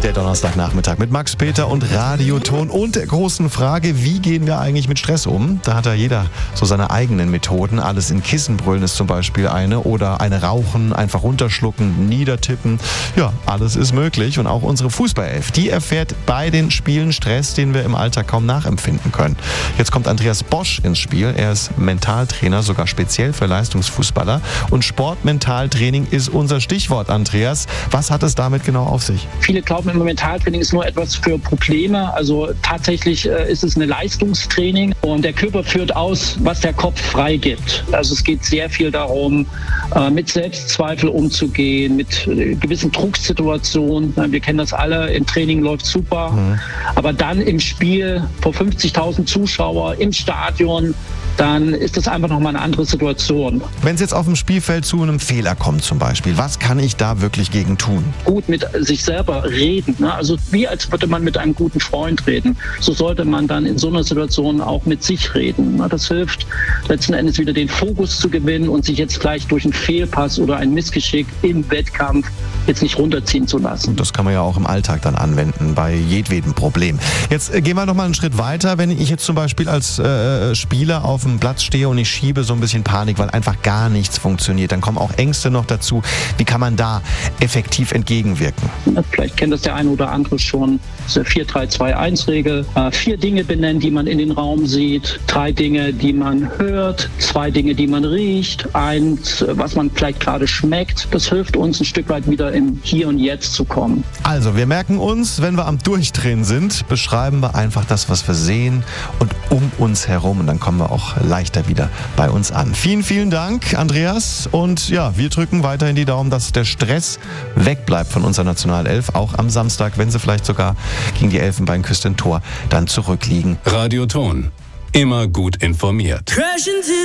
Der Donnerstagnachmittag mit Max Peter und Radioton und der großen Frage, wie gehen wir eigentlich mit Stress um? Da hat ja jeder so seine eigenen Methoden. Alles in Kissen brüllen ist zum Beispiel eine oder eine rauchen, einfach runterschlucken, niedertippen. Ja, alles ist möglich und auch unsere Fußballelf, die erfährt bei den Spielen Stress, den wir im Alltag kaum nachempfinden können. Jetzt kommt Andreas Bosch ins Spiel. Er ist Mentaltrainer, sogar speziell für Leistungsfußballer und Sportmentaltraining ist unser Stichwort, Andreas. Was hat es damit genau auf sich? Viele glauben, Mentaltraining ist nur etwas für Probleme. Also tatsächlich ist es ein Leistungstraining und der Körper führt aus, was der Kopf freigibt. Also es geht sehr viel darum, mit Selbstzweifel umzugehen, mit gewissen Drucksituationen. Wir kennen das alle, im Training läuft super, aber dann im Spiel vor 50.000 Zuschauer im Stadion, dann ist das einfach nochmal eine andere Situation. Wenn es jetzt auf dem Spielfeld zu einem Fehler kommt zum Beispiel, was kann ich da wirklich gegen tun? Gut mit sich selber reden, ne? Also wie als würde man mit einem guten Freund reden. So sollte man dann in so einer Situation auch mit sich reden. Ne? Das hilft letzten Endes wieder den Fokus zu gewinnen und sich jetzt gleich durch einen Fehlpass oder ein Missgeschick im Wettkampf jetzt nicht runterziehen zu lassen. Und das kann man ja auch im Alltag dann anwenden, bei jedwedem Problem. Jetzt gehen wir noch mal einen Schritt weiter. Wenn ich jetzt zum Beispiel als Spieler auf dem Platz stehe und ich schiebe so ein bisschen Panik, weil einfach gar nichts funktioniert, dann kommen auch Ängste noch dazu. Wie kann man da effektiv entgegenwirken? Vielleicht kennt das der eine oder andere schon. Das ist eine 4-3-2-1-Regel. 4 Dinge benennen, die man in den Raum sieht. 3 Dinge, die man hört. 2 Dinge, die man riecht. 1, was man vielleicht gerade schmeckt. Das hilft uns ein Stück weit wieder im Hier und Jetzt zu kommen. Also, wir merken uns, wenn wir am Durchdrehen sind, beschreiben wir einfach das, was wir sehen und um uns herum. Und dann kommen wir auch leichter wieder bei uns an. Vielen, vielen Dank, Andreas. Und ja, wir drücken weiterhin die Daumen, dass der Stress wegbleibt von unserer Nationalelf. Auch am Samstag, wenn sie vielleicht sogar gegen die Elfenbeinküste ein Tor dann zurückliegen. Radioton. Immer gut informiert.